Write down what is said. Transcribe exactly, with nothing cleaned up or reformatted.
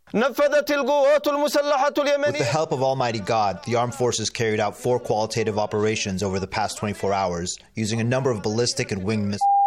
نفذت القوات المسلحة With the اليمنية help of Almighty God, the armed forces carried out four qualitative operations over the past twenty-four hours, using a number of ballistic and winged missiles.